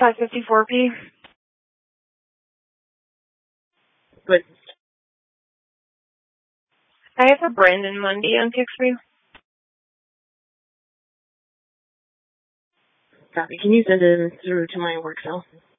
554P. Good. I have a Brandon Mundy on Kixby. Copy. Can you send him through to my work cell?